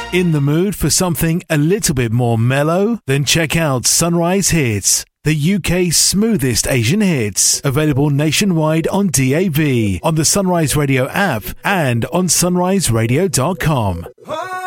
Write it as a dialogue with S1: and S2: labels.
S1: In the mood for something a little bit more mellow? Then check out Sunrise Hits, the UK's smoothest Asian hits. Available nationwide on DAB, on the Sunrise Radio app, and on sunriseradio.com.